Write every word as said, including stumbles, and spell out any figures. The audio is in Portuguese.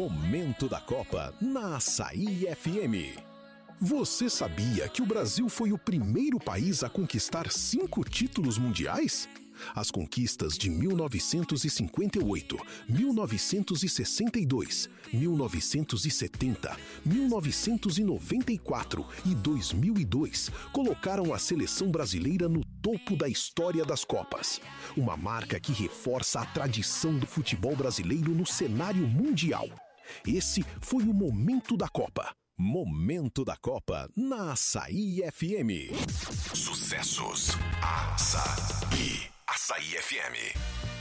Momento da Copa na Açaí F M. Você sabia que o Brasil foi o primeiro país a conquistar cinco títulos mundiais? As conquistas de mil novecentos e cinquenta e oito, mil novecentos e sessenta e dois, mil novecentos e setenta, mil novecentos e noventa e quatro e dois mil e dois colocaram a seleção brasileira no topo da história das Copas. Uma marca que reforça a tradição do futebol brasileiro no cenário mundial. Esse foi o Momento da Copa. Momento da Copa na Açaí F M. Sucessos. Açaí. Açaí F M.